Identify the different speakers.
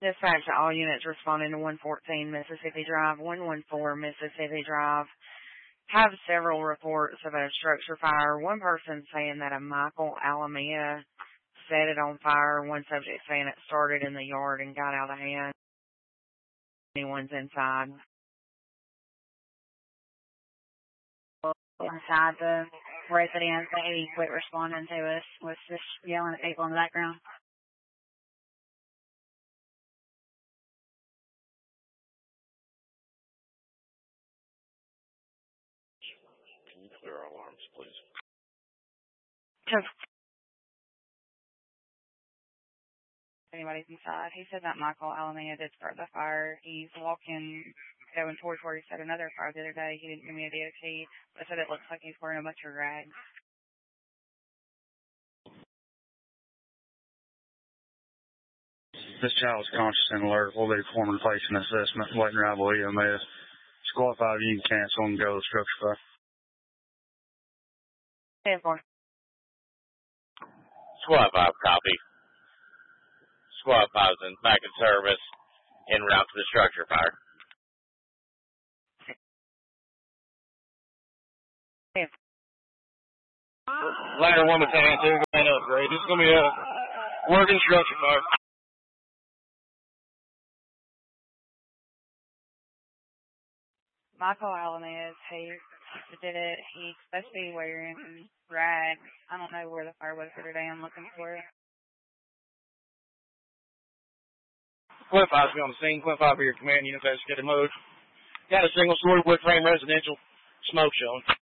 Speaker 1: Dispatch to all units responding to 114 Mississippi Drive, 114 Mississippi Drive. Have several reports of a structure fire. One person saying that a Michael Alameda set it on fire. One subject saying it started in the yard and got out of hand. Anyone's inside.
Speaker 2: Inside the residence, they quit responding to us with just yelling at people in the background.
Speaker 3: Can you clear our alarms, please?
Speaker 1: Anybody's inside. He said that Michael Alameda did start the fire. He's going towards where he said another fire the other day. He didn't give me a DOT, but said it looks like he's wearing a bunch of rags.
Speaker 4: This child is conscious and alert. We'll be performing a patient assessment, waiting arrival EMS. Squad 5, you can cancel and go to the structure fire.
Speaker 1: 10-4.
Speaker 3: Squad 5, copy. Squad 5's back in service, en route to the structure fire.
Speaker 5: Ladder 1 Battalion 2, go ahead and upgrade. This is going to be a working structure fire.
Speaker 1: Michael Alameda, he did it. He's supposed to be wearing rags. I don't know where the fire was for today. I'm looking for it.
Speaker 5: Clip 5's be on the scene. Clip 5 for your command unit, investigative mode. Got a single-story wood frame residential smoke showing.